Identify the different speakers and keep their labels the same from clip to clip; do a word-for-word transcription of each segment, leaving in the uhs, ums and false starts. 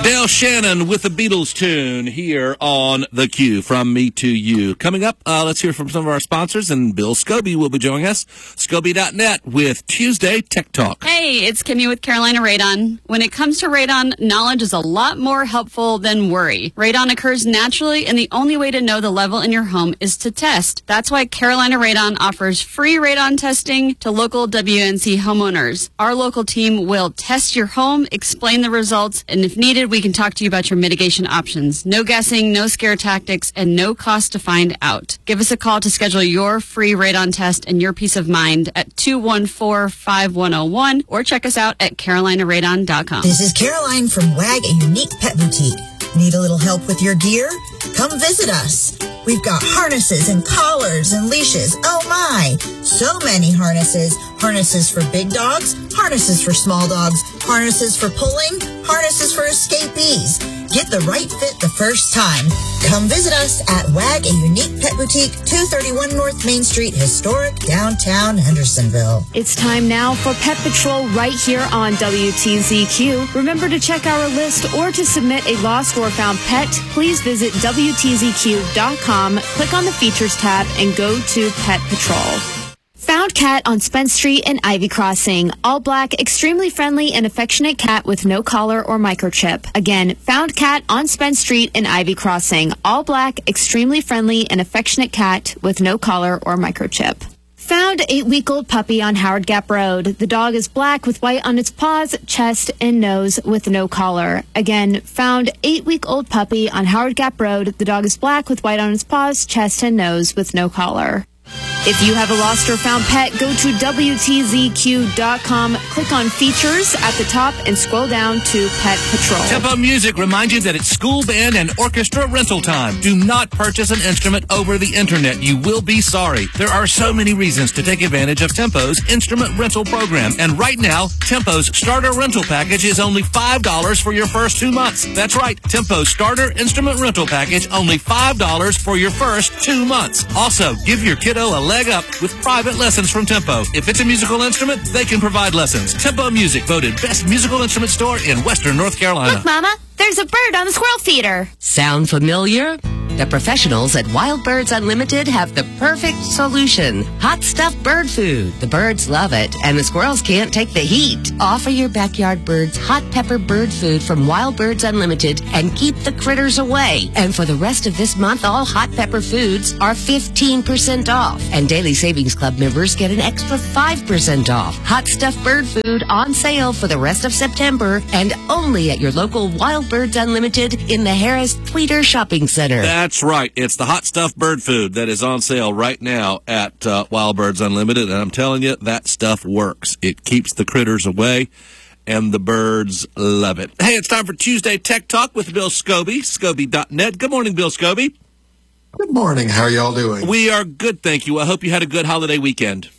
Speaker 1: Dale Shannon with the Beatles tune here on The Q, From Me to You. Coming up, uh, let's hear from some of our sponsors, and Bill Scobie will be joining us. Scobie dot net with Tuesday Tech Talk.
Speaker 2: Hey, it's Kimmy with Carolina Radon. When it comes to radon, knowledge is a lot more helpful than worry. Radon occurs naturally, and the only way to know the level in your home is to test. That's why Carolina Radon offers free radon testing to local W N C homeowners. Our local team will test your home, explain the results, and if needed, we can talk to you about your mitigation options. No guessing, no scare tactics, and no cost to find out. Give us a call to schedule your free radon test and your peace of mind at two one four, five one zero one or check us out at carolina radon dot com.
Speaker 3: This is Caroline from WAG, a unique pet boutique. Need a little help with your gear? Come visit us. We've got harnesses and collars and leashes. Oh my! So many harnesses. Harnesses for big dogs, harnesses for small dogs, harnesses for pulling, harnesses for escapees. Get the right fit the first time. Come visit us at WAG, a unique pet boutique, two thirty-one North Main Street, historic downtown Hendersonville.
Speaker 4: It's time now for Pet Patrol right here on W T Z Q. Remember to check our list or to submit a lost or found pet, please visit W T Z Q dot com, click on the Features tab, and go to Pet Patrol. Found cat on Spence Street and Ivy Crossing. All black, extremely friendly and affectionate cat with no collar or microchip. Again, found cat on Spence Street and Ivy Crossing. All black, extremely friendly and affectionate cat with no collar or microchip. Found eight-week-old puppy on Howard Gap Road. The dog is black with white on its paws, chest, and nose with no collar. Again, found eight-week-old puppy on Howard Gap Road. The dog is black with white on its paws, chest, and nose with no collar. If you have a lost or found pet, go to W T Z Q dot com, click on Features at the top, and scroll down to Pet Patrol.
Speaker 1: Tempo Music reminds you that it's school band and orchestra rental time. Do not purchase an instrument over the internet. You will be sorry. There are so many reasons to take advantage of Tempo's instrument rental program. And right now, Tempo's starter rental package is only five dollars for your first two months. That's right. Tempo's starter instrument rental package, only five dollars for your first two months. Also, give your kiddo a leg up with private lessons from Tempo. If it's a musical instrument, they can provide lessons. Tempo Music, voted best musical instrument store in Western North Carolina.
Speaker 4: Look, Mama, there's a bird on the squirrel feeder.
Speaker 5: Sound familiar? The professionals at Wild Birds Unlimited have the perfect solution. Hot stuffed bird food. The birds love it, and the squirrels can't take the heat. Offer your backyard birds hot pepper bird food from Wild Birds Unlimited and keep the critters away. And for the rest of this month, all hot pepper foods are fifteen percent off. And Daily Savings Club members get an extra five percent off. Hot stuffed bird food on sale for the rest of September and only at your local Wild Birds Unlimited in the Harris Tweeter Shopping Center.
Speaker 1: That's right. It's the hot stuffed bird food that is on sale right now at uh, Wild Birds Unlimited. And I'm telling you, that stuff works. It keeps the critters away, and the birds love it. Hey, it's time for Tuesday Tech Talk with Bill Scobie, Scobie dot net. Good morning, Bill Scobie.
Speaker 6: Good morning. How are y'all doing?
Speaker 1: We are good, thank you. I hope you had a good holiday weekend.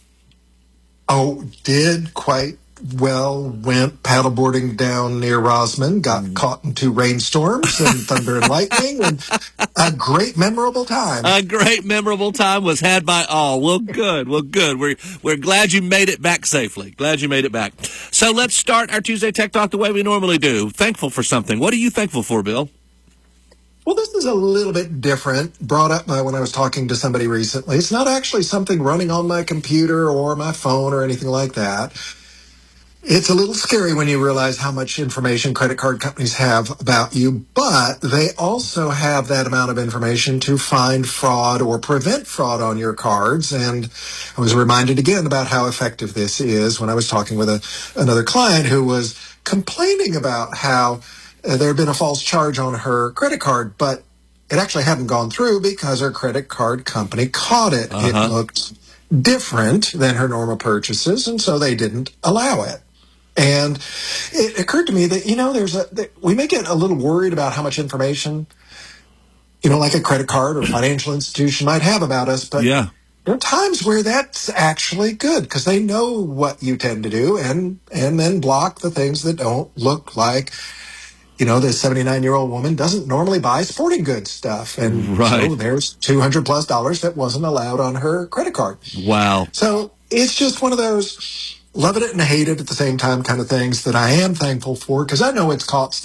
Speaker 6: Oh, did quite well. Went paddleboarding down near Rosman, got mm. caught in two rainstorms and thunder and lightning, and a great memorable time.
Speaker 1: A great memorable time was had by all. Well, good. Well, good. We're we're glad you made it back safely. Glad you made it back. So let's start our Tuesday Tech Talk the way we normally do. Thankful for something. What are you thankful for, Bill?
Speaker 6: Well, this is a little bit different, brought up by when I was talking to somebody recently. It's not actually something running on my computer or my phone or anything like that. It's a little scary when you realize how much information credit card companies have about you, but they also have that amount of information to find fraud or prevent fraud on your cards. And I was reminded again about how effective this is when I was talking with a, another client who was complaining about how uh, there had been a false charge on her credit card, but it actually hadn't gone through because her credit card company caught it. Uh-huh. It looked different than her normal purchases, and so they didn't allow it. And it occurred to me that, you know, there's a, that we may get a little worried about how much information, you know, like a credit card or financial institution might have about us. But
Speaker 1: yeah.
Speaker 6: there are times where that's actually good because they know what you tend to do and, and then block the things that don't look like, you know, this seventy-nine-year-old woman doesn't normally buy sporting goods stuff. And
Speaker 1: right.
Speaker 6: so there's two hundred plus dollars that wasn't allowed on her credit card.
Speaker 1: Wow.
Speaker 6: So it's just one of those love it and hate it at the same time kind of things that I am thankful for because I know it's caught stuff.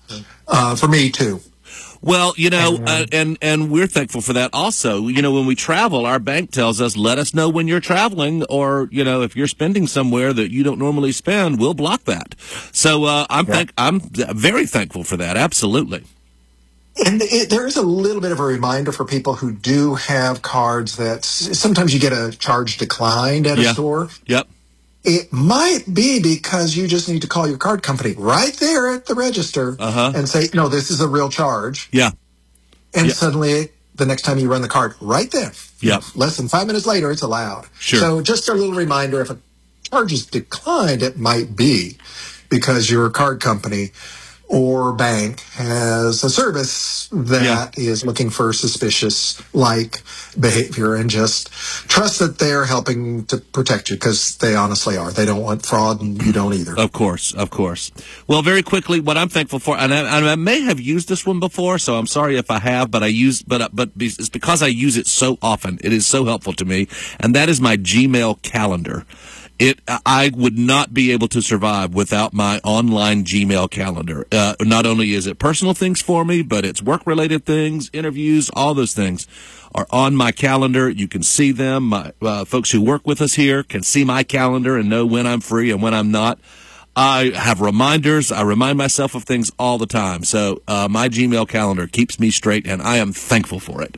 Speaker 6: uh, for me too.
Speaker 1: Well, you know, uh, and and we're thankful for that also. You know, when we travel, our bank tells us, let us know when you're traveling, or, you know, if you're spending somewhere that you don't normally spend, we'll block that. So uh, I'm, yeah. thank- I'm very thankful for that. Absolutely.
Speaker 6: And it, there is a little bit of a reminder for people who do have cards that sometimes you get a charge declined at
Speaker 1: yeah.
Speaker 6: a store.
Speaker 1: Yep.
Speaker 6: It might be because you just need to call your card company right there at the register
Speaker 1: uh-huh.
Speaker 6: and say, no, this is a real charge.
Speaker 1: Yeah.
Speaker 6: And
Speaker 1: yeah.
Speaker 6: suddenly, the next time you run the card, right there,
Speaker 1: yeah.
Speaker 6: less than five minutes later, it's allowed.
Speaker 1: Sure.
Speaker 6: So just a little reminder, if a charge is declined, it might be because your card company or bank has a service that yeah. is looking for suspicious-like behavior, and just trust that they're helping to protect you, because they honestly are. They don't want fraud, and you don't either.
Speaker 1: Of course, of course. Well, very quickly, what I'm thankful for, and I, and I may have used this one before, so I'm sorry if I have, but I use, but but it's because I use it so often. It is so helpful to me, and that is my Gmail calendar. It, I would not be able to survive without my online Gmail calendar. Uh, not only is it personal things for me, but it's work-related things, interviews, all those things are on my calendar. You can see them. My uh, folks who work with us here can see my calendar and know when I'm free and when I'm not. I have reminders. I remind myself of things all the time. So uh, my Gmail calendar keeps me straight, and I am thankful for it.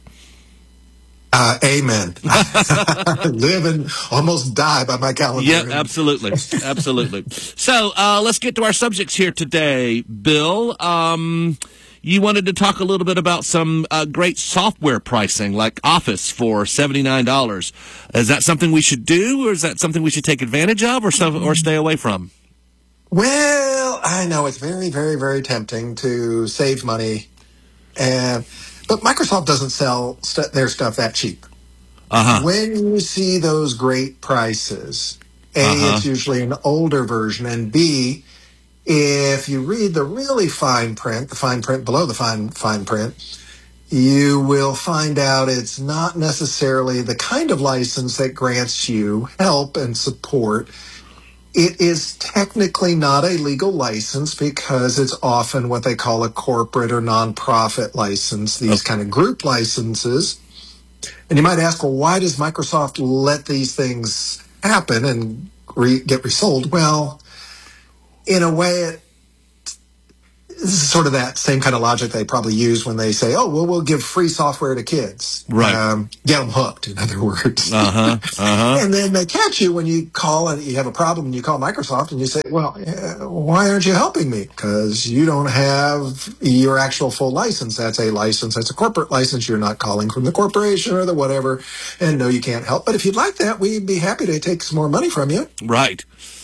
Speaker 6: Uh, amen. Live and almost die by my calendar.
Speaker 1: Yeah, absolutely. Absolutely. So uh, let's get to our subjects here today. Bill, um, you wanted to talk a little bit about some uh, great software pricing, like Office for seventy-nine dollars. Is that something we should do, or is that something we should take advantage of, or, some, or stay away from?
Speaker 6: Well, I know it's very, very, very tempting to save money, and but Microsoft doesn't sell st- their stuff that cheap.
Speaker 1: Uh-huh.
Speaker 6: When you see those great prices, A,
Speaker 1: uh-huh.
Speaker 6: it's usually an older version, and B, if you read the really fine print, the fine print below the fine fine print, you will find out it's not necessarily the kind of license that grants you help and support. It is technically not a legal license because it's often what they call a corporate or nonprofit license, these
Speaker 1: okay.
Speaker 6: kind of group licenses. And you might ask, well, why does Microsoft let these things happen and re- get resold? Well, in a way, it, this is sort of that same kind of logic they probably use when they say, oh, well, we'll give free software to kids.
Speaker 1: Right.
Speaker 6: Um, get them hooked, in other words.
Speaker 1: Uh-huh. Uh-huh.
Speaker 6: And then they catch you when you call and you have a problem and you call Microsoft and you say, well, uh, why aren't you helping me? Because you don't have your actual full license. That's a license. That's a corporate license. You're not calling from the corporation or the whatever. And no, you can't help. But if you'd like that, we'd be happy to take some more money from you.
Speaker 1: Right.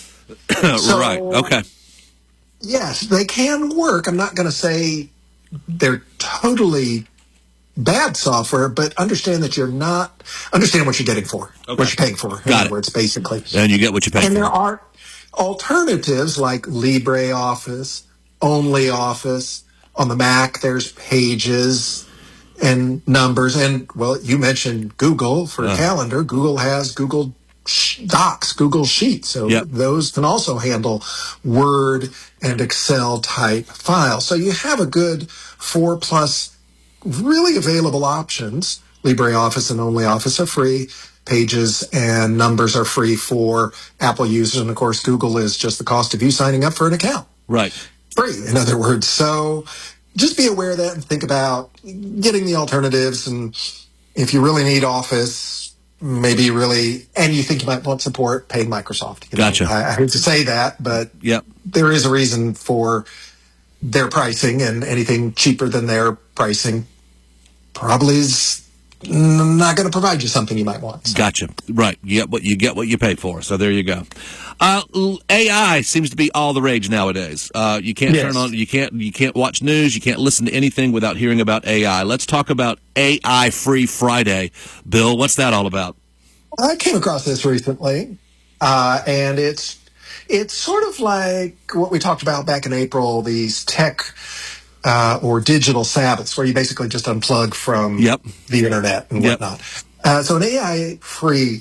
Speaker 6: So,
Speaker 1: right. Okay.
Speaker 6: Yes, they can work. I'm not going to say they're totally bad software, but understand that you're not, understand what you're getting for,
Speaker 1: okay.
Speaker 6: what you're paying for.
Speaker 1: Got
Speaker 6: in other
Speaker 1: it.
Speaker 6: words, basically.
Speaker 1: And you get what you pay
Speaker 6: and
Speaker 1: for.
Speaker 6: And there are alternatives like LibreOffice, OnlyOffice. On the Mac, there's Pages and Numbers. And, well, you mentioned Google for uh. calendar. Google has Google Docs, Google Sheets. So
Speaker 1: yep.
Speaker 6: those can also handle Word and Excel type files. So you have a good four plus really available options. LibreOffice and OnlyOffice are free. Pages and Numbers are free for Apple users. And, of course, Google is just the cost of you signing up for an account.
Speaker 1: Right.
Speaker 6: Free, in other words. So just be aware of that and think about getting the alternatives. And if you really need Office, maybe really, and you think you might want support, pay Microsoft. You know?
Speaker 1: Gotcha.
Speaker 6: I, I hate to say that, but
Speaker 1: yep.
Speaker 6: there is a reason for their pricing, and anything cheaper than their pricing probably is not going to provide you something you might want. So.
Speaker 1: Gotcha. Right. You get what you get what you pay for. So there you go. Uh, A I seems to be all the rage nowadays. Uh, you can't
Speaker 6: yes.
Speaker 1: turn on, you can't, you can't watch news, you can't listen to anything without hearing about A I. Let's talk about A I Free Friday. Bill, what's that all about?
Speaker 6: I came across this recently, uh, and it's it's sort of like what we talked about back in April, these tech uh, or digital Sabbaths, where you basically just unplug from
Speaker 1: yep.
Speaker 6: the internet and
Speaker 1: yep.
Speaker 6: whatnot. Uh, so an A I-free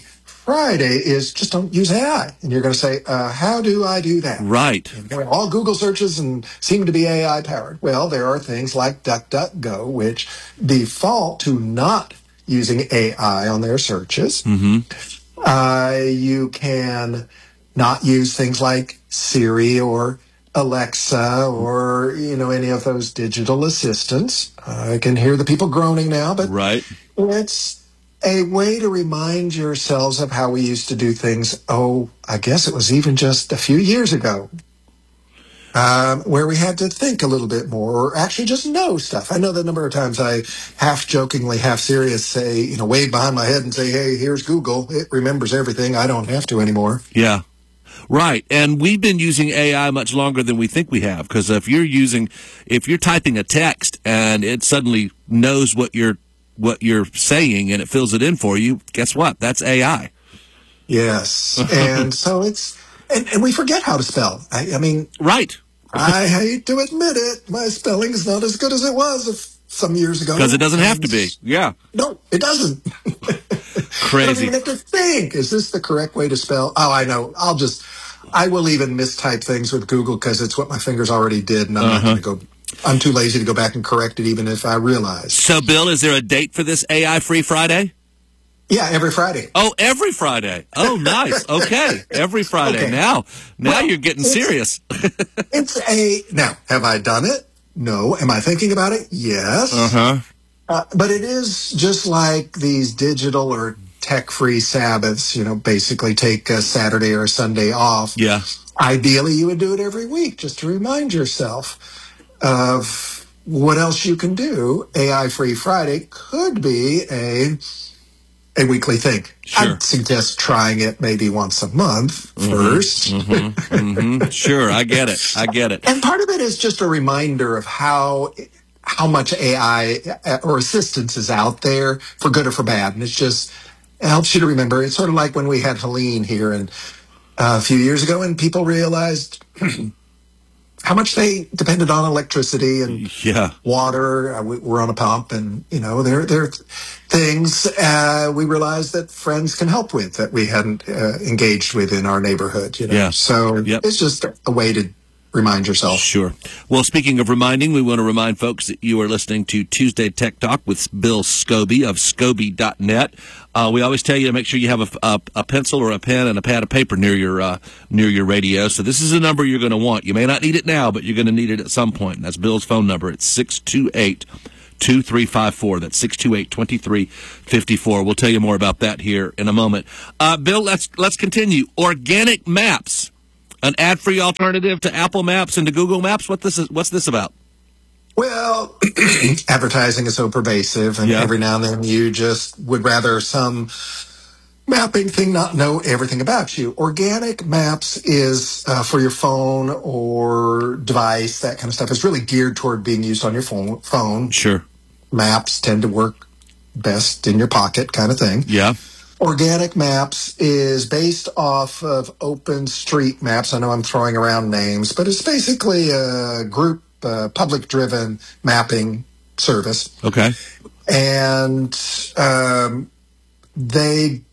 Speaker 6: Friday is just don't use A I. And you're going to say, uh, how do I do that?
Speaker 1: Right.
Speaker 6: And all Google searches and seem to be A I powered. Well, there are things like DuckDuckGo, which default to not using A I on their searches.
Speaker 1: Mm-hmm.
Speaker 6: Uh, you can not use things like Siri or Alexa or, you know, any of those digital assistants. I can hear the people groaning now, but
Speaker 1: right.
Speaker 6: It's a way to remind yourselves of how we used to do things. Oh, I guess it was even just a few years ago, um, where we had to think a little bit more or actually just know stuff. I know the number of times I half jokingly, half serious say, you know, wave behind my head and say, hey, here's Google. It remembers everything. I don't have to anymore.
Speaker 1: Yeah. Right. And we've been using A I much longer than we think we have. Because if you're using, if you're typing a text and it suddenly knows what you're what you're saying and it fills it in for you, guess what? That's A I.
Speaker 6: Yes. And so it's, and, and we forget how to spell. I, I mean,
Speaker 1: right.
Speaker 6: I hate to admit it. My spelling is not as good as it was if, some years ago.
Speaker 1: Because it doesn't have to be. Yeah.
Speaker 6: No, it doesn't.
Speaker 1: Crazy.
Speaker 6: I don't even have to think. Is this the correct way to spell? Oh, I know. I'll just, I will even mistype things with Google because it's what my fingers already did, and I'm uh-huh. not going to go. I'm too lazy to go back and correct it, even if I realize.
Speaker 1: So, Bill, is there a date for this A I Free Friday?
Speaker 6: Yeah, every Friday.
Speaker 1: Oh, every Friday. Oh, nice. Okay, every Friday. Okay. Now, now well, you're getting
Speaker 6: it's,
Speaker 1: serious.
Speaker 6: It's a now. Have I done it? No. Am I thinking about it? Yes.
Speaker 1: Uh-huh.
Speaker 6: Uh, but it is just like these digital or tech-free Sabbaths. You know, basically take a Saturday or a Sunday off.
Speaker 1: Yeah.
Speaker 6: Ideally, you would do it every week just to remind yourself of what else you can do. A I Free Friday could be a a weekly thing.
Speaker 1: Sure.
Speaker 6: I'd suggest trying it maybe once a month mm-hmm. first.
Speaker 1: Mm-hmm. Mm-hmm. Sure, I get it. I get it.
Speaker 6: And part of it is just a reminder of how how much A I or assistance is out there for good or for bad. And it's just, it helps you to remember. It's sort of like when we had Helene here and uh, a few years ago and people realized how much they depended on electricity and
Speaker 1: yeah.
Speaker 6: water. Uh, we, we're on a pump, and you know there there are things uh, we realized that friends can help with that we hadn't uh, engaged with in our neighborhood. You know,
Speaker 1: yeah.
Speaker 6: so
Speaker 1: yep.
Speaker 6: it's just a way to remind yourself.
Speaker 1: Sure. Well, speaking of reminding, we want to remind folks that you are listening to Tuesday Tech Talk with Bill Scobie of Scobie dot net. Uh, we always tell you to make sure you have a, a, a pencil or a pen and a pad of paper near your uh, near your radio. So this is a number you're going to want. You may not need it now, but you're going to need it at some point. And that's Bill's phone number. It's six two eight, two three five four. That's six two eight, two three five four. We'll tell you more about that here in a moment. Uh, Bill, let's let's continue. Organic Maps. An ad-free alternative to Apple Maps and to Google Maps? What this is? What's this about?
Speaker 6: Well, advertising is so pervasive, and
Speaker 1: yeah.
Speaker 6: every now and then you just would rather some mapping thing not know everything about you. Organic Maps is uh, for your phone or device, that kind of stuff. It's really geared toward being used on your phone. phone.
Speaker 1: Sure.
Speaker 6: Maps tend to work best in your pocket, kind of thing.
Speaker 1: Yeah.
Speaker 6: Organic Maps is based off of OpenStreetMaps. I know I'm throwing around names, but it's basically a group, uh, public-driven mapping service.
Speaker 1: Okay.
Speaker 6: And um, they,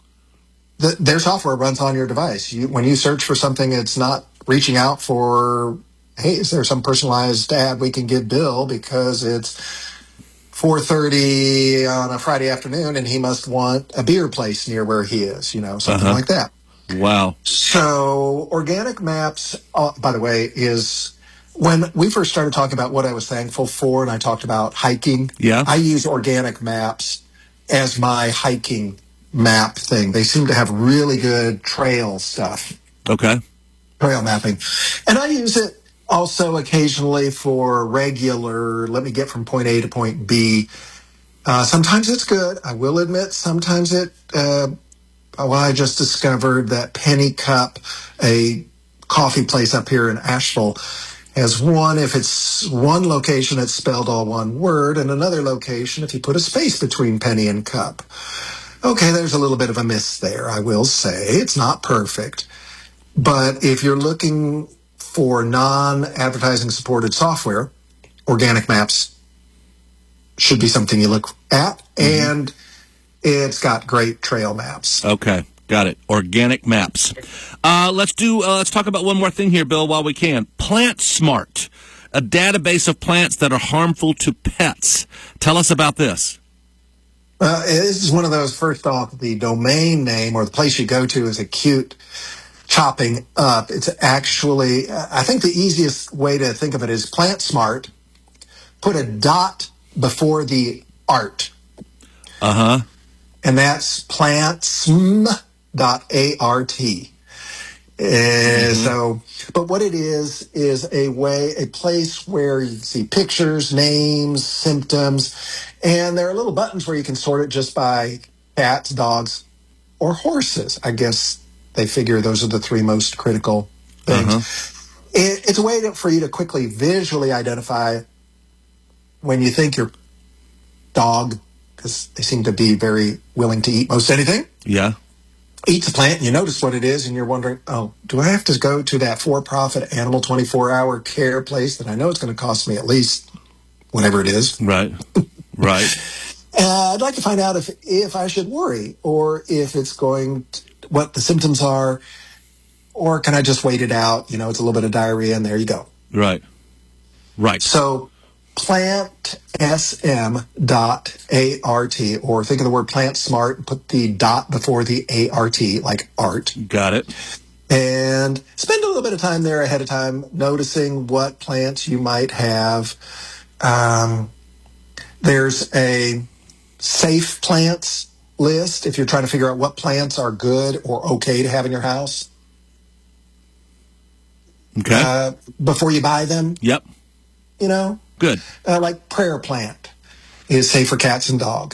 Speaker 6: the, their software runs on your device. You, when you search for something, it's not reaching out for, hey, is there some personalized ad we can give Bill because it's four thirty on a Friday afternoon, and he must want a beer place near where he is, you know, something
Speaker 1: uh-huh.
Speaker 6: like that.
Speaker 1: Wow.
Speaker 6: So Organic Maps, uh, by the way, is when we first started talking about what I was thankful for, and I talked about hiking,
Speaker 1: yeah.
Speaker 6: I use Organic Maps as my hiking map thing. They seem to have really good trail stuff.
Speaker 1: Okay.
Speaker 6: Trail mapping. And I use it also occasionally for regular, let me get from point A to point B. Uh, sometimes it's good. I will admit, sometimes it, uh, well, I just discovered that Penny Cup, a coffee place up here in Asheville, has one, if it's one location, it's spelled all one word, and another location, if you put a space between penny and cup. Okay, there's a little bit of a miss there, I will say. It's not perfect. But if you're looking for non-advertising supported software, Organic Maps should be something you look at, mm-hmm. and it's got great trail maps.
Speaker 1: Okay, Got it. Organic Maps. Uh, let's do. Uh, let's talk about one more thing here, Bill, while we can. Plant Smart, a database of plants that are harmful to pets. Tell us about this.
Speaker 6: Uh, this is one of those, first off, the domain name or the place you go to is a cute chopping up. It's actually, I think the easiest way to think of it is Plant Smart. Put a dot before the art.
Speaker 1: Uh-huh.
Speaker 6: And that's plantsm dot A R T. Uh, mm-hmm. So, but what it is, is a way, a place where you can see pictures, names, symptoms, and there are little buttons where you can sort it just by cats, dogs, or horses. I guess they figure those are the three most critical things. Uh-huh. It, it's a way to, for you to quickly visually identify when you think your dog, because they seem to be very willing to eat most anything.
Speaker 1: Yeah.
Speaker 6: Eats a plant, and you notice what it is, and you're wondering, oh, do I have to go to that for-profit animal twenty-four hour care place that I know it's going to cost me at least whatever it is?
Speaker 1: Right, right.
Speaker 6: uh, I'd like to find out if if I should worry, or if it's going to, what the symptoms are, or can I just wait it out? You know, it's a little bit of diarrhea, and there you go.
Speaker 1: Right, right.
Speaker 6: So plantsm dot A R T, or think of the word Plant Smart and put the dot before the A R T, like art.
Speaker 1: Got it.
Speaker 6: And spend a little bit of time there ahead of time noticing what plants you might have. Um, there's a safe plants list if you're trying to figure out what plants are good or okay to have in your house.
Speaker 1: Okay.
Speaker 6: Uh, before you buy them.
Speaker 1: Yep.
Speaker 6: You know?
Speaker 1: Good.
Speaker 6: Uh, like prayer plant is safe for cats and dog.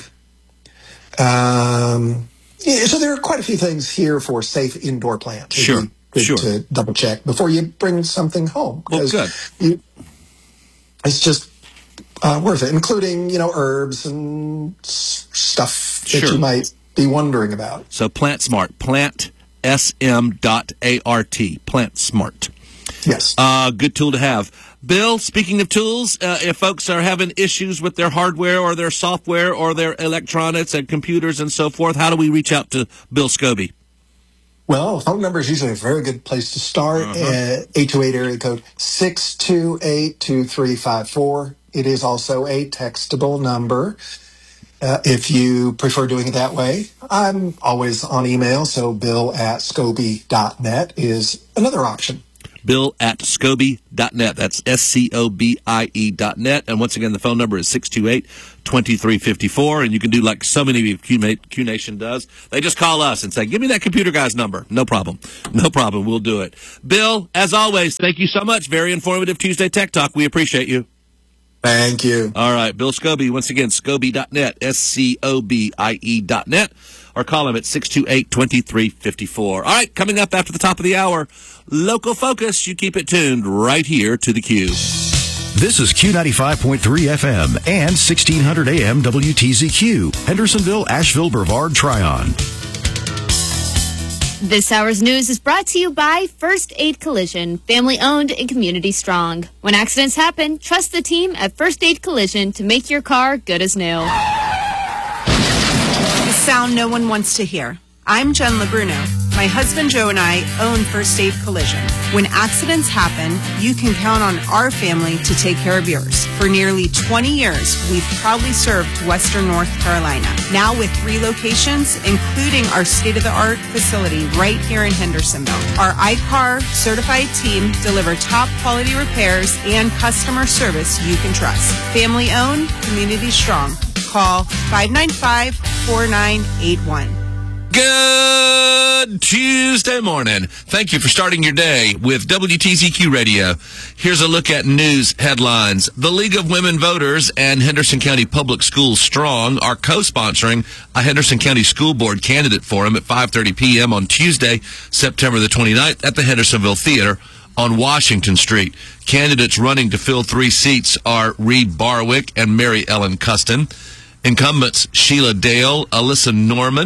Speaker 6: Um, yeah, so there are quite a few things here for safe indoor plants.
Speaker 1: Sure, sure.
Speaker 6: To double check before you bring something home.
Speaker 1: Well, good.
Speaker 6: You, it's just uh, worth it, including, you know, herbs and s- stuff that
Speaker 1: Sure.
Speaker 6: you might be wondering about.
Speaker 1: So Plant Smart, plantsm dot A R T, Plant Smart.
Speaker 6: Yes.
Speaker 1: Uh, good tool to have. Bill, speaking of tools, uh, if folks are having issues with their hardware or their software or their electronics and computers and so forth, how do we reach out to Bill Scobie?
Speaker 6: Well, phone number is usually a very good place to start.
Speaker 1: Uh-huh.
Speaker 6: Uh, eight two eight area code six two eight, two three five four. It is also a textable number. Uh, if you prefer doing it that way, I'm always on email, so bill at scobie dot net is another option.
Speaker 1: Bill at scobie dot net. That's S C O B I E dot net. And once again, the phone number is six two eight, two three five four. And you can do like so many of Q Nation does. They just call us and say, give me that computer guy's number. No problem. No problem. We'll do it. Bill, as always, thank you so much. Very informative Tuesday Tech Talk. We appreciate you.
Speaker 6: Thank you.
Speaker 1: All right. Bill Scobie, once again, scobie dot net, S C O B I E dot net. Or call him at six two eight, two three five four. All right, coming up after the top of the hour, Local Focus. You keep it tuned right here to the Q.
Speaker 7: This is Q ninety-five point three F M and sixteen hundred A M W T Z Q, Hendersonville, Asheville, Brevard, Tryon.
Speaker 4: This hour's news is brought to you by First Aid Collision, family owned and community strong. When accidents happen, trust the team at First Aid Collision to make your car good as new.
Speaker 8: Sound no one wants to hear. I'm Jen LaBruno. My husband Joe and I own First Aid Collision. When accidents happen, you can count on our family to take care of yours. For nearly twenty years, we've proudly served Western North Carolina. Now with three locations, including our state-of-the-art facility right here in Hendersonville. Our I C A R certified team deliver top quality repairs and customer service you can trust. Family owned, community strong. Call five nine five, four nine eight one.
Speaker 1: Good Tuesday morning. Thank you for starting your day with W T Z Q Radio. Here's a look at news headlines. The League of Women Voters and Henderson County Public Schools Strong are co-sponsoring a Henderson County School Board candidate forum at five thirty p.m. on Tuesday, September the twenty-ninth at the Hendersonville Theater on Washington Street. Candidates running to fill three seats are Reed Barwick and Mary Ellen Custon. Incumbents Sheila Dale, Alyssa Norman,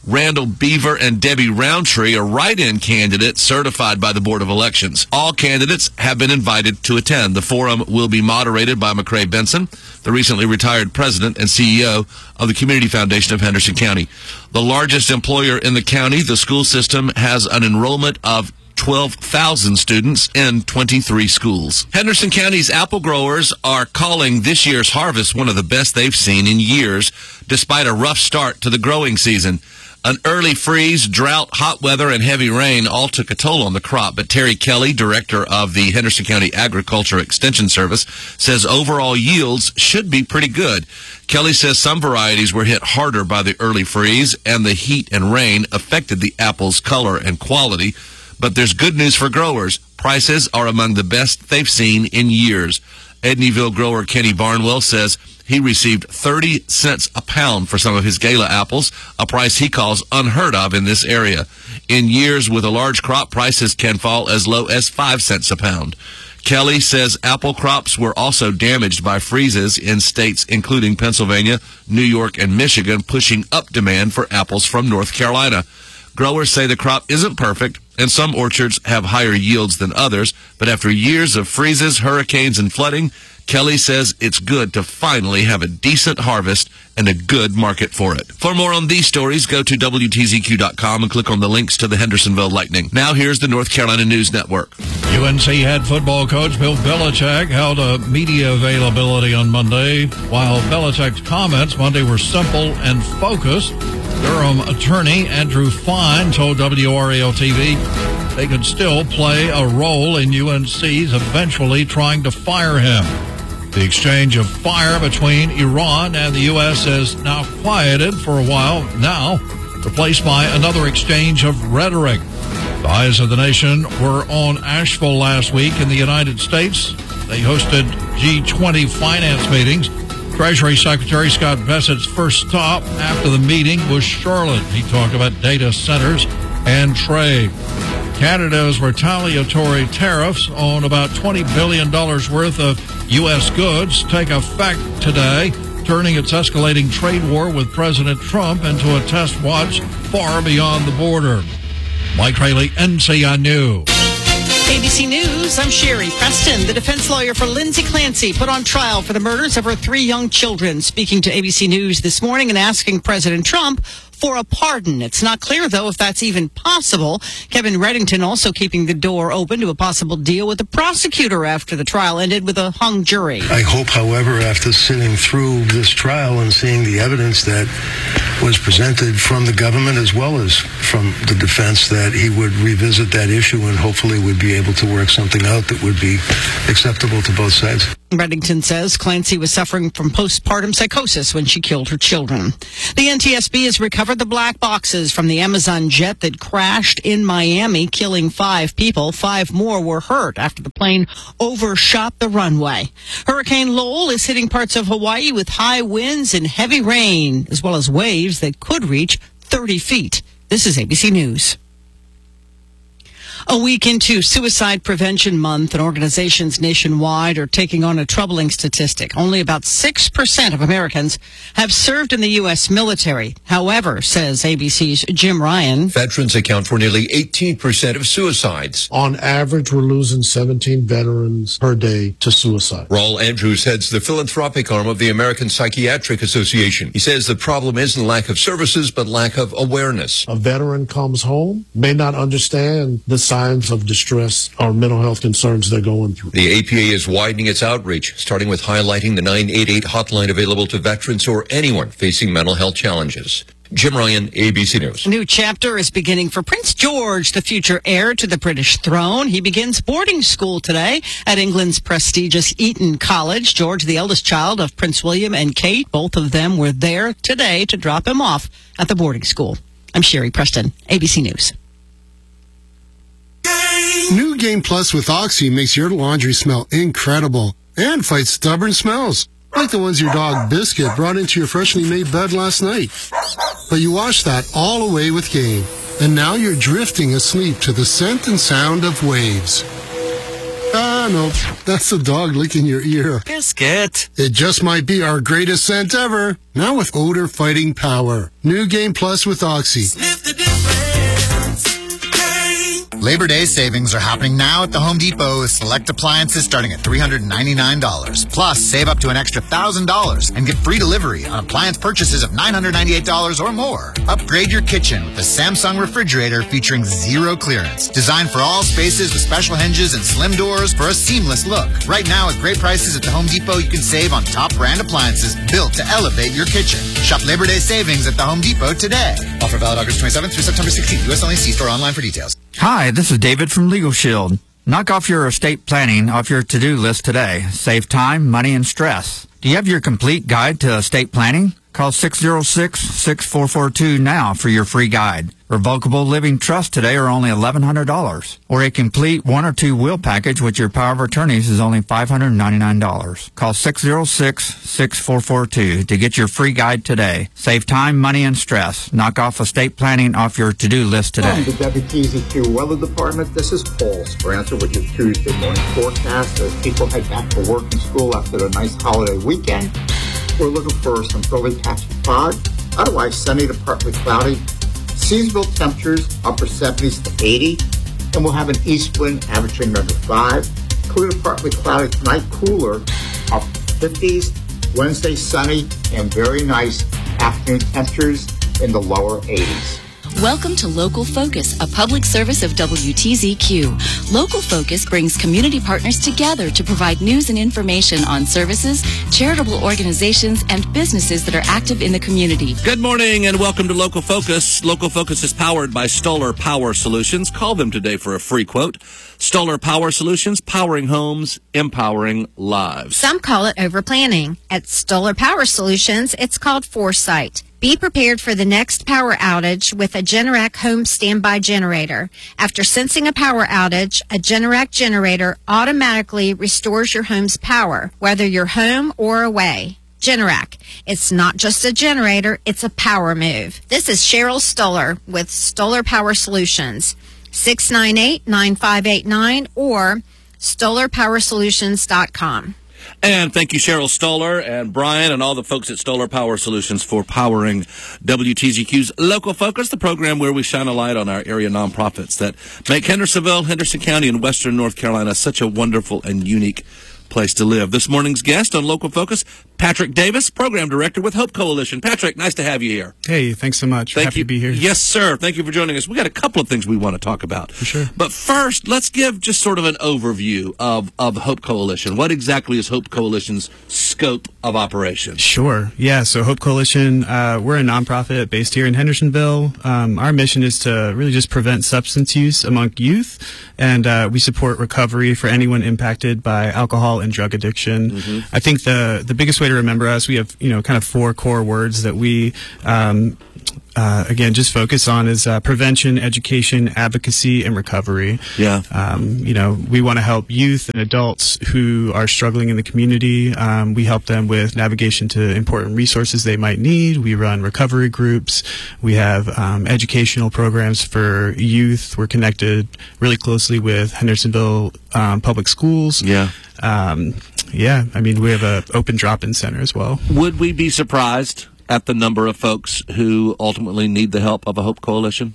Speaker 1: Randall Beaver and Debbie Roundtree are write-in candidates certified by the Board of Elections. All candidates have been invited to attend. The forum will be moderated by McCrae Benson, the recently retired president and C E O of the Community Foundation of Henderson County. The largest employer in the county, the school system has an enrollment of twelve thousand students in twenty-three schools. Henderson County's apple growers are calling this year's harvest one of the best they've seen in years, despite a rough start to the growing season. An early freeze, drought, hot weather, and heavy rain all took a toll on the crop, but Terry Kelly, director of the Henderson County Agriculture Extension Service, says overall yields should be pretty good. Kelly says some varieties were hit harder by the early freeze, and the heat and rain affected the apple's color and quality. But there's good news for growers. Prices are among the best they've seen in years. Edneyville grower Kenny Barnwell says he received thirty cents a pound for some of his Gala apples, a price he calls unheard of in this area. In years with a large crop, prices can fall as low as five cents a pound. Kelly says apple crops were also damaged by freezes in states including Pennsylvania, New York, and Michigan, pushing up demand for apples from North Carolina. Growers say the crop isn't perfect, and some orchards have higher yields than others, but after years of freezes, hurricanes, and flooding, Kelly says it's good to finally have a decent harvest and a good market for it. For more on these stories, go to W T Z Q dot com and click on the links to the Hendersonville Lightning. Now here's the North Carolina News Network.
Speaker 9: U N C head football coach Bill Belichick held a media availability on Monday. While Belichick's comments Monday were simple and focused, Durham attorney Andrew Fine told W R A L T V they could still play a role in U N C's eventually trying to fire him. The exchange of fire between Iran and the U S is now quieted for a while now, replaced by another exchange of rhetoric. The eyes of the nation were on Asheville last week in the United States. They hosted G twenty finance meetings. Treasury Secretary Scott Bessett's first stop after the meeting was Charlotte. He talked about data centers and trade. Canada's retaliatory tariffs on about twenty billion dollars worth of U S goods take effect today, turning its escalating trade war with President Trump into a test watch far beyond the border. Mike Rayleigh, N C I News.
Speaker 10: A B C News, I'm Sherry Preston. The defense lawyer for Lindsay Clancy put on trial for the murders of her three young children, speaking to A B C News this morning and asking President Trump for a pardon. It's not clear, though, if that's even possible. Kevin Reddington also keeping the door open to a possible deal with the prosecutor after the trial ended with a hung jury.
Speaker 11: I hope, however, after sitting through this trial and seeing the evidence that was presented from the government as well as from the defense, that he would revisit that issue and hopefully would be able to work something out that would be acceptable to both sides.
Speaker 10: Reddington says Clancy was suffering from postpartum psychosis when she killed her children. The N T S B has recovered the black boxes from the Amazon jet that crashed in Miami, killing five people. Five more were hurt after the plane overshot the runway. Hurricane Lowell is hitting parts of Hawaii with high winds and heavy rain, as well as waves that could reach thirty feet. This is A B C News. A week into Suicide Prevention Month, and organizations nationwide are taking on a troubling statistic. Only about six percent of Americans have served in the U S military. However, says A B C's Jim Ryan,
Speaker 12: veterans account for nearly eighteen percent of suicides.
Speaker 13: On average, we're losing seventeen veterans per day to suicide.
Speaker 12: Raul Andrews heads the philanthropic arm of the American Psychiatric Association. He says the problem isn't lack of services, but lack of awareness.
Speaker 13: A veteran comes home, may not understand the signs of distress or mental health concerns they're going through.
Speaker 12: The A P A is widening its outreach, starting with highlighting the nine eight eight hotline available to veterans or anyone facing mental health challenges. Jim Ryan, A B C News.
Speaker 10: A new chapter is beginning for Prince George, the future heir to the British throne. He begins boarding school today at England's prestigious Eton College. George, the eldest child of Prince William and Kate, both of them were there today to drop him off at the boarding school. I'm Sherry Preston, A B C News.
Speaker 14: New Game Plus with Oxy makes your laundry smell incredible and fights stubborn smells, like the ones your dog Biscuit brought into your freshly made bed last night. But you wash that all away with Game, and now you're drifting asleep to the scent and sound of waves. Ah, Ah, no, that's the dog licking your ear.
Speaker 1: Biscuit.
Speaker 14: It just might be our greatest scent ever. Now with odor fighting power. New Game Plus with Oxy.
Speaker 15: Sniff the difference. Hey. Labor Day savings are happening now at the Home Depot with select appliances starting at three hundred ninety-nine dollars. Plus, save up to an extra one thousand dollars and get free delivery on appliance purchases of nine hundred ninety-eight dollars or more. Upgrade your kitchen with the Samsung refrigerator featuring zero clearance. Designed for all spaces with special hinges and slim doors for a seamless look. Right now, at great prices at the Home Depot, you can save on top brand appliances built to elevate your kitchen. Shop Labor Day savings at the Home Depot today. Offer valid August twenty-seventh through September sixteenth. U S only. See store online for details.
Speaker 16: Hi, this is David from Legal Shield. Knock off your estate planning off your to-do list today. Save time, money, and stress. Do you have your complete guide to estate planning? Call six oh six, six four four two now for your free guide. Revocable living trusts today are only eleven hundred dollars. Or a complete one or two will package with your power of attorneys is only five hundred ninety-nine dollars. Call six oh six, six four four two to get your free guide today. Save time, money, and stress. Knock off estate planning off your to-do list today.
Speaker 17: From the W T Z Q Weather Department, this is Paul Sprancer with your Tuesday morning forecast as people head back to work and school after the nice holiday weekend. We're looking for some early patchy fog, otherwise sunny to partly cloudy. Seasonal temperatures upper seventies to eighty, and we'll have an east wind averaging under five. Clear to partly cloudy tonight, cooler, up fifties. Wednesday sunny and very nice afternoon temperatures in the lower eighties.
Speaker 18: Welcome to Local Focus, a public service of W T Z Q. Local Focus brings community partners together to provide news and information on services, charitable organizations, and businesses that are active in the community.
Speaker 1: Good morning and welcome to Local Focus. Local Focus is powered by Stoller Power Solutions. Call them today for a free quote. Stoller Power Solutions, powering homes, empowering lives.
Speaker 19: Some call it overplanning. At Stoller Power Solutions, it's called foresight. Be prepared for the next power outage with a Generac home standby generator. After sensing a power outage, a Generac generator automatically restores your home's power, whether you're home or away. Generac. It's not just a generator, it's a power move. This is Cheryl Stoller with Stoller Power Solutions. six nine eight, nine five eight nine or stoller power solutions dot com.
Speaker 1: And thank you, Cheryl Stoller and Brian and all the folks at Stoller Power Solutions for powering W T Z Q's Local Focus, the program where we shine a light on our area nonprofits that make Hendersonville, Henderson County, and Western North Carolina such a wonderful and unique place to live. This morning's guest on Local Focus, Patrick Davis, Program Director with Hope Coalition. Patrick, nice to have you here.
Speaker 20: Hey, thanks so much.
Speaker 1: Thank
Speaker 20: Happy
Speaker 1: you.
Speaker 20: to be here.
Speaker 1: Yes, sir. Thank you for joining us. We got a couple of things we want to talk about.
Speaker 20: For sure.
Speaker 1: But first, let's give just sort of an overview of, of Hope Coalition. What exactly is Hope Coalition's scope of operation?
Speaker 20: Sure. Yeah, so Hope Coalition, uh, we're a nonprofit based here in Hendersonville. Um, our mission is to really just prevent substance use among youth, and uh, we support recovery for anyone impacted by alcohol and drug addiction. Mm-hmm. I think the the biggest way to remember us, we have, you know, kind of four core words that we, um, uh, again, just focus on is uh, prevention, education, advocacy, and recovery.
Speaker 1: Yeah.
Speaker 20: Um, you know, we want to help youth and adults who are struggling in the community. Um, we help them with navigation to important resources they might need. We run recovery groups. We have um, educational programs for youth. We're connected really closely with Hendersonville um, Public Schools.
Speaker 1: Yeah.
Speaker 20: Um, yeah, I mean, we have a open drop-in center as well.
Speaker 1: Would we be surprised at the number of folks who ultimately need the help of a Hope Coalition?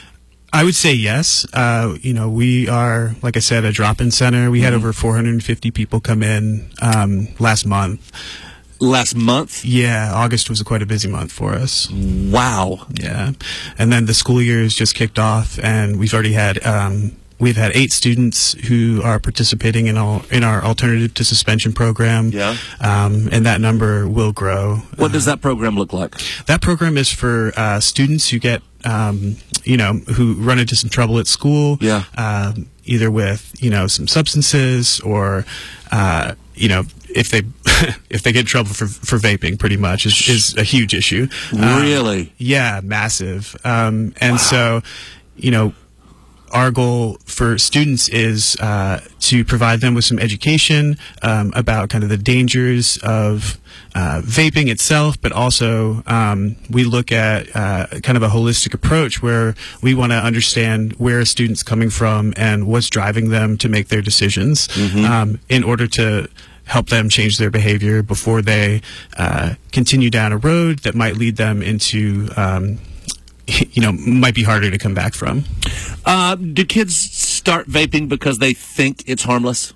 Speaker 20: I would say yes. Uh, you know, we are, like I said, a drop-in center. We mm-hmm. had over four hundred fifty people come in um, last month.
Speaker 1: Last month?
Speaker 20: Yeah, August was quite a busy month for us.
Speaker 1: Wow.
Speaker 20: Yeah. And then the school year has just kicked off, and we've already had... Um, We've had eight students who are participating in all in our alternative to suspension program.
Speaker 1: Yeah.
Speaker 20: Um, and that number will grow.
Speaker 1: What does that program look like?
Speaker 20: That program is for uh, students who get, um, you know, who run into some trouble at school.
Speaker 1: Yeah.
Speaker 20: Uh, either with, you know, some substances or, uh, you know, if they if they get in trouble for for vaping, pretty much is is a huge issue.
Speaker 1: Really?
Speaker 20: Um, yeah, massive. Um, and wow. so, you know. our goal for students is uh, to provide them with some education um, about kind of the dangers of uh, vaping itself, but also um, we look at uh, kind of a holistic approach where we want to understand where a student's coming from and what's driving them to make their decisions mm-hmm. um, in order to help them change their behavior before they uh, continue down a road that might lead them into um, you know, might be harder to come back from.
Speaker 1: Uh, do kids start vaping because they think it's harmless?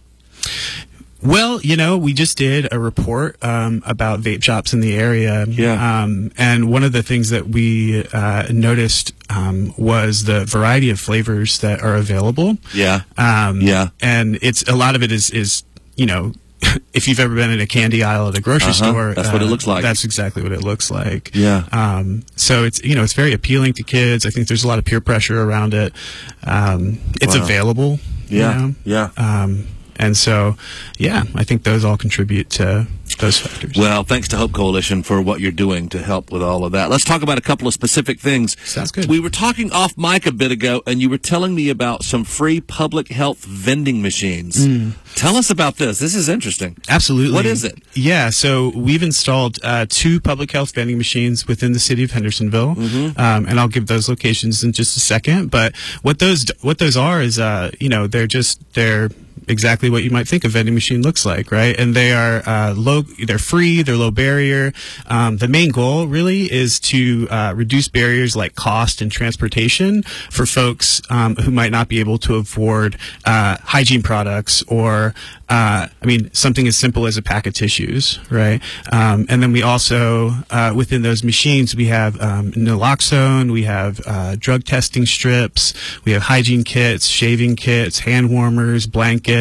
Speaker 20: Well, you know, we just did a report um, about vape shops in the area.
Speaker 1: Yeah.
Speaker 20: Um, and one of the things that we uh, noticed um, was the variety of flavors that are available.
Speaker 1: Yeah.
Speaker 20: Um,
Speaker 1: yeah.
Speaker 20: And it's a lot of it is, is you know, if you've ever been in a candy aisle at a grocery
Speaker 1: uh-huh.
Speaker 20: store,
Speaker 1: that's uh, what it looks like.
Speaker 20: That's exactly what it looks like.
Speaker 1: Yeah.
Speaker 20: Um, so it's, you know, it's very appealing to kids. I think there's a lot of peer pressure around it. Um, it's
Speaker 1: wow.
Speaker 20: available.
Speaker 1: Yeah.
Speaker 20: You know?
Speaker 1: Yeah.
Speaker 20: Um, and so, yeah, I think those all contribute to those factors.
Speaker 1: Well, thanks to Hope Coalition for what you're doing to help with all of that. Let's talk about a couple of specific things.
Speaker 20: Sounds good.
Speaker 1: We were talking off mic a bit ago, and you were telling me about some free public health vending machines.
Speaker 20: Mm.
Speaker 1: Tell us about this. This is interesting.
Speaker 20: Absolutely.
Speaker 1: What is it?
Speaker 20: Yeah, so we've installed uh, two public health vending machines within the city of Hendersonville,
Speaker 1: mm-hmm.
Speaker 20: um, and I'll give those locations in just a second. But what those what those are is, uh, you know, they're just they're exactly what you might think a vending machine looks like, right? And they are uh, low, they're free, they're low barrier. Um, the main goal really is to uh, reduce barriers like cost and transportation for folks um, who might not be able to afford uh, hygiene products or, uh, I mean, something as simple as a pack of tissues, right? Um, and then we also, uh, within those machines, we have um, naloxone, we have uh, drug testing strips, we have hygiene kits, shaving kits, hand warmers, blankets,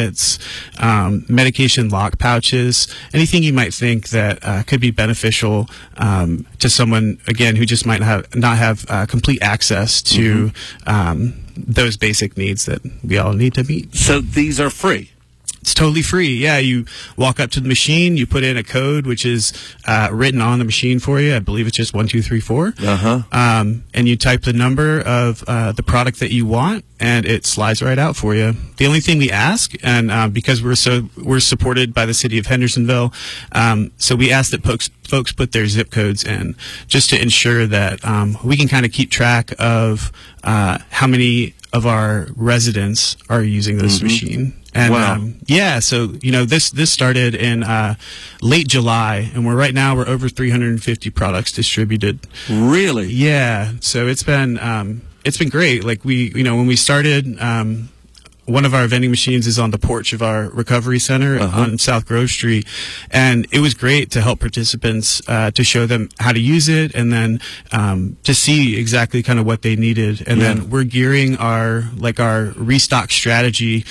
Speaker 20: um, medication lock pouches, anything you might think that uh, could be beneficial um, to someone, again, who just might have, not have uh, complete access to mm-hmm. um, those basic needs that we all need to meet.
Speaker 1: So these are free?
Speaker 20: It's totally free. Yeah, you walk up to the machine, you put in a code which is uh, written on the machine for you. I believe it's just one two three four.
Speaker 1: Uh-huh.
Speaker 20: Um, and you type the number of uh, the product that you want, and it slides right out for you. The only thing we ask, and uh, because we're so we're supported by the city of Hendersonville, um, so we ask that folks folks put their zip codes in, just to ensure that um, we can kind of keep track of uh, how many of our residents are using this
Speaker 1: mm-hmm.
Speaker 20: machine. And
Speaker 1: wow.
Speaker 20: um, yeah, so you know this this started in uh, late July, and we're right now we're over three hundred fifty products distributed.
Speaker 1: Really?
Speaker 20: Yeah. So it's been um, it's been great. Like we, you know, when we started, um, one of our vending machines is on the porch of our recovery center uh-huh. on South Grove Street, and it was great to help participants uh, to show them how to use it, and then um, to see exactly kind of what they needed. And
Speaker 1: yeah.
Speaker 20: then we're gearing our like our restock strategy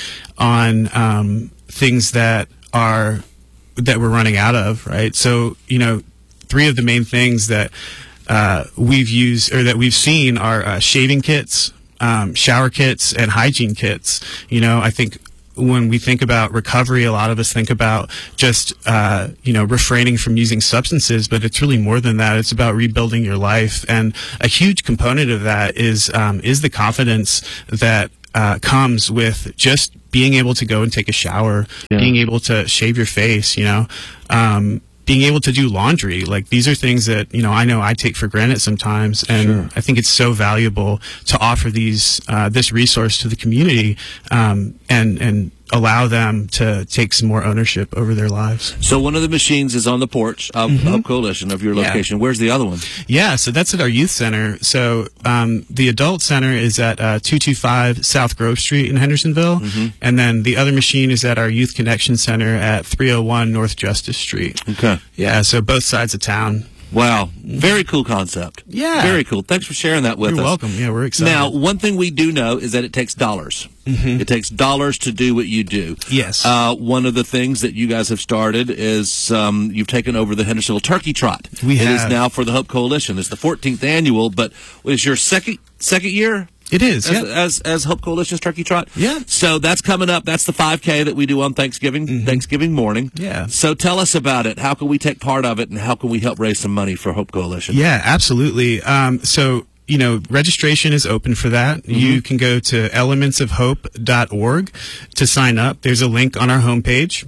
Speaker 20: on um, things that are that we're running out of. Right. So you know, three of the main things that uh, we've used or that we've seen are uh, shaving kits, Um, shower kits, and hygiene kits. You know, I think when we think about recovery, a lot of us think about just, uh, you know, refraining from using substances, but it's really more than that. It's about rebuilding your life. And a huge component of that is, um, is the confidence that uh, comes with just being able to go and take a shower, yeah. being able to shave your face, you know, um, being able to do laundry. Like, these are things that, you know, I know I take for granted sometimes, and
Speaker 1: sure.
Speaker 20: I think it's so valuable to offer these uh, this resource to the community, um, and and allow them to take some more ownership over their lives.
Speaker 1: So one of the machines is on the porch of,
Speaker 20: mm-hmm.
Speaker 1: of Coalition, of your location. Yeah. Where's the other one?
Speaker 20: Yeah, so that's at our youth center. So um, the adult center is at uh, two two five South Grove Street in Hendersonville,
Speaker 1: mm-hmm.
Speaker 20: and then the other machine is at our Youth Connection Center at three oh one North Justice Street.
Speaker 1: Okay.
Speaker 20: Yeah, so both sides of town.
Speaker 1: Wow. Very cool concept.
Speaker 20: Yeah.
Speaker 1: Very cool. Thanks for sharing that with
Speaker 20: You're
Speaker 1: us.
Speaker 20: You're welcome. Yeah, we're excited.
Speaker 1: Now, one thing we do know is that it takes dollars.
Speaker 20: Mm-hmm.
Speaker 1: It takes dollars to do what you do.
Speaker 20: Yes.
Speaker 1: Uh, one of the things that you guys have started is um, you've taken over the Hendersonville Turkey Trot.
Speaker 20: We
Speaker 1: it
Speaker 20: have.
Speaker 1: It is now for the Hope Coalition. It's the fourteenth annual, but it's your second second year?
Speaker 20: It is,
Speaker 1: as,
Speaker 20: yep.
Speaker 1: as as Hope Coalition's Turkey Trot.
Speaker 20: Yeah.
Speaker 1: So that's coming up. That's the five K that we do on Thanksgiving mm-hmm. Thanksgiving morning.
Speaker 20: Yeah.
Speaker 1: So tell us about it. How can we take part of it, and how can we help raise some money for Hope Coalition?
Speaker 20: Yeah, absolutely. Um, so. you know, registration is open for that. Mm-hmm. You can go to elements of hope dot org to sign up. There's a link on our homepage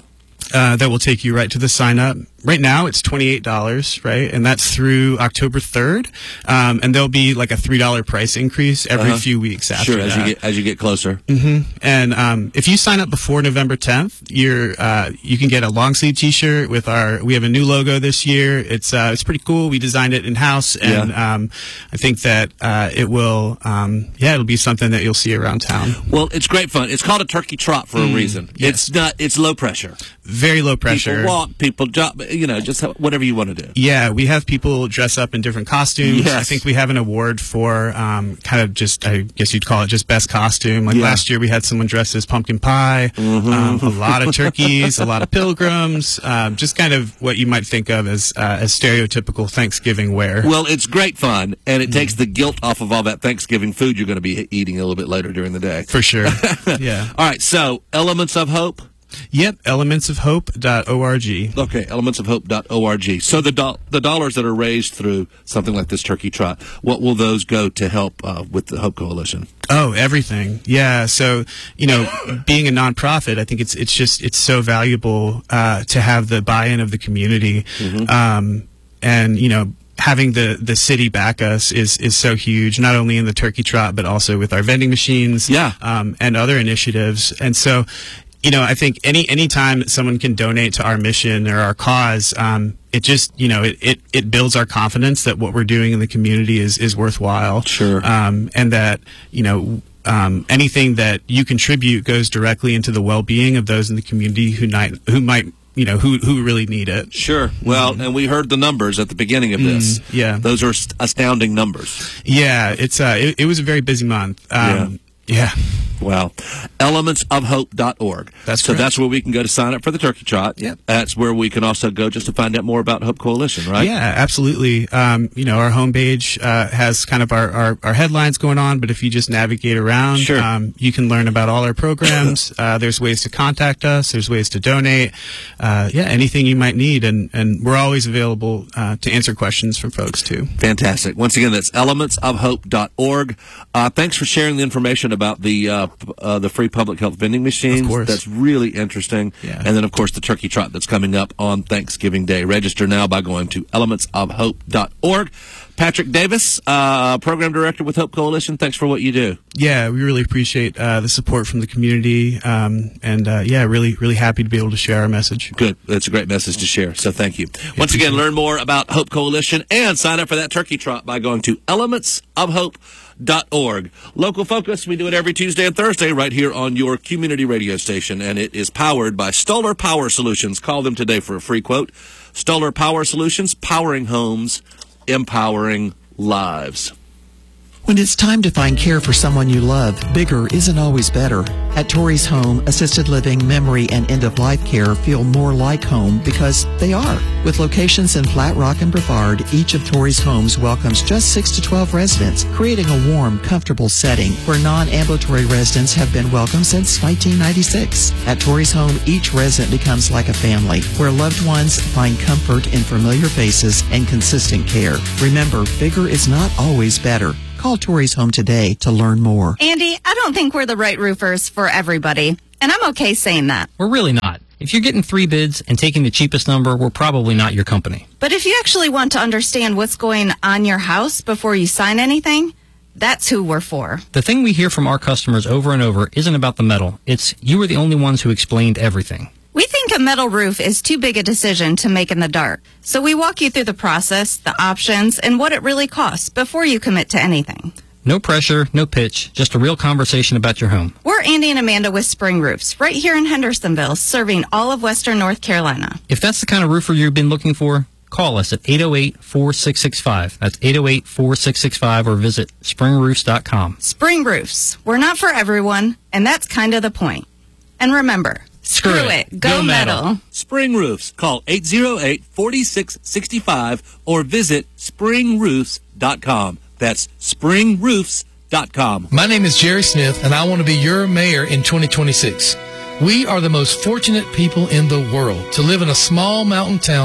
Speaker 20: uh, that will take you right to the sign up. Right now, it's twenty-eight dollars, right? And that's through October third. Um, and there'll be like a three dollars price increase every
Speaker 1: uh-huh.
Speaker 20: few weeks after
Speaker 1: sure, as
Speaker 20: that.
Speaker 1: you get, as you get closer.
Speaker 20: Mm-hmm. And um, if you sign up before November tenth, you're, uh, you can get a long sleeve T-shirt with our, we have a new logo this year. It's uh, it's pretty cool. We designed it in-house. And yeah. um, I think that uh, it will, um, yeah, it'll be something that you'll see around town.
Speaker 1: Well, it's great fun. It's called a turkey trot for mm, a reason. Yes. It's not, it's low pressure.
Speaker 20: Very low pressure.
Speaker 1: People walk, people jump, you know, just whatever you want to do.
Speaker 20: Yeah, we have people dress up in different costumes.
Speaker 1: Yes.
Speaker 20: I think we have an award for um, kind of just, I guess you'd call it just best costume. Like yeah. last year we had someone dressed as pumpkin pie, mm-hmm. um, a lot of turkeys, a lot of pilgrims, um, just kind of what you might think of as, uh, as stereotypical Thanksgiving wear.
Speaker 1: Well, it's great fun, and it mm. takes the guilt off of all that Thanksgiving food you're going to be eating a little bit later during the day.
Speaker 20: For sure. Yeah.
Speaker 1: All right, so Elements of Hope?
Speaker 20: Yep, elements of hope dot org.
Speaker 1: Okay, elements of hope dot org. So the do- the dollars that are raised through something like this turkey trot, what will those go to help uh, with the Hope Coalition?
Speaker 20: Oh, everything. Yeah. So, you know, being a nonprofit, I think it's it's just it's so valuable uh, to have the buy-in of the community, mm-hmm. um, and you know. Having the, the city back us is, is so huge, not only in the turkey trot, but also with our vending machines
Speaker 1: yeah.
Speaker 20: um, and other initiatives. And so, you know, I think any any time that someone can donate to our mission or our cause, um, it just, you know, it, it, it builds our confidence that what we're doing in the community is, is worthwhile.
Speaker 1: Sure.
Speaker 20: Um, and that, you know, um, anything that you contribute goes directly into the well-being of those in the community who might, who might you know, who who really need it.
Speaker 1: Sure. Well, mm-hmm. and we heard the numbers at the beginning of this.
Speaker 20: Mm, yeah.
Speaker 1: Those are st- astounding numbers.
Speaker 20: Yeah, it's uh, it, it was a very busy month. Um, yeah. yeah.
Speaker 1: Well, elements of hope dot org.
Speaker 20: That's
Speaker 1: so
Speaker 20: correct.
Speaker 1: That's where we can go to sign up for the turkey trot.
Speaker 20: Yep.
Speaker 1: That's where we can also go just to find out more about Hope Coalition, right?
Speaker 20: Yeah, absolutely. Um, you know, our homepage uh, has kind of our, our, our headlines going on, but if you just navigate around,
Speaker 1: sure.
Speaker 20: um, you can learn about all our programs. uh, there's ways to contact us. There's ways to donate. Uh, yeah, anything you might need. And, and we're always available uh, to answer questions from folks, too.
Speaker 1: Fantastic. Once again, that's elements of hope dot org. Uh, thanks for sharing the information about the uh, uh, the free public health vending machines.
Speaker 20: Of course.
Speaker 1: That's really interesting.
Speaker 20: Yeah.
Speaker 1: And then, of course, the turkey trot that's coming up on Thanksgiving Day. Register now by going to elements of hope dot org. Patrick Davis, uh, Program Director with Hope Coalition, thanks for what you do.
Speaker 20: Yeah, we really appreciate uh, the support from the community. Um, and, uh, yeah, really, really happy to be able to share our message.
Speaker 1: Good. That's a great message to share. So thank you. Once again, learn more about Hope Coalition and sign up for that turkey trot by going to elements of hope dot org. Local Focus, we do it every Tuesday and Thursday right here on your community radio station, and it is powered by Stoller Power Solutions. Call them today for a free quote. Stoller Power Solutions, powering homes, empowering lives.
Speaker 21: When it's time to find care for someone you love, bigger isn't always better. At Torrey's Home, assisted living, memory, and end-of-life care feel more like home because they are. With locations in Flat Rock and Brevard, each of Torrey's homes welcomes just six to twelve residents, creating a warm, comfortable setting where non-ambulatory residents have been welcome since nineteen ninety-six. At Torrey's Home, each resident becomes like a family, where loved ones find comfort in familiar faces and consistent care. Remember, bigger is not always better. Call Torrey's Home today to learn more.
Speaker 22: Andy, I don't think we're the right roofers for everybody, and I'm okay saying that.
Speaker 23: We're really not. If you're getting three bids and taking the cheapest number, we're probably not your company.
Speaker 22: But if you actually want to understand what's going on your house before you sign anything, that's who we're for.
Speaker 23: The thing we hear from our customers over and over isn't about the metal. It's you were the only ones who explained everything.
Speaker 22: We think a metal roof is too big a decision to make in the dark. So we walk you through the process, the options, and what it really costs before you commit to anything.
Speaker 23: No pressure, no pitch, just a real conversation about your home.
Speaker 22: We're Andy and Amanda with Spring Roofs, right here in Hendersonville, serving all of Western North Carolina.
Speaker 23: If that's the kind of roofer you've been looking for, call us at eight oh eight, four six six five. That's eight oh eight, four six six five, or visit spring roofs dot com.
Speaker 22: Spring Roofs. We're not for everyone, and that's kind of the point. And remember, Screw, Screw it. it. Go, Go metal. metal.
Speaker 1: Spring Roofs. Call eight oh eight, four six six five or visit spring roofs dot com. That's spring roofs dot com.
Speaker 24: My name is Jerry Smith, and I want to be your mayor in twenty twenty-six. We are the most fortunate people in the world to live in a small mountain town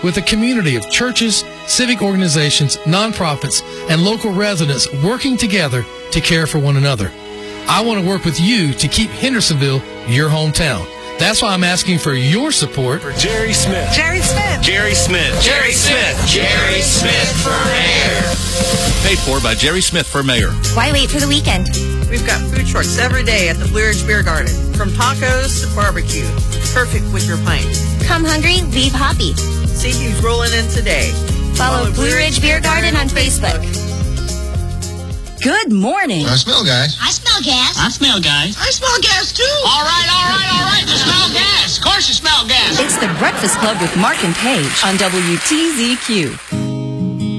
Speaker 24: with a community of churches, civic organizations, nonprofits, and local residents working together to care for one another. I want to work with you to keep Hendersonville your hometown. That's why I'm asking for your support
Speaker 2: for Jerry Smith.
Speaker 3: Jerry Smith.
Speaker 2: Jerry Smith.
Speaker 3: Jerry Smith.
Speaker 2: Jerry Smith for mayor.
Speaker 1: Paid for by Jerry Smith for mayor.
Speaker 3: Why wait for the weekend?
Speaker 5: We've got food trucks every day at the Blue Ridge Beer Garden, from tacos to barbecue. Perfect with your pint.
Speaker 3: Come hungry, leave happy.
Speaker 5: See who's rolling in today.
Speaker 3: Follow, Follow Blue Ridge Beer Garden on Facebook.
Speaker 18: Good morning.
Speaker 6: I smell gas.
Speaker 3: I smell gas.
Speaker 6: I smell gas.
Speaker 3: I smell gas too.
Speaker 6: All right, all right, all right. You smell gas. Of course you smell gas.
Speaker 18: It's the Breakfast Club with Mark and Paige on W T Z Q.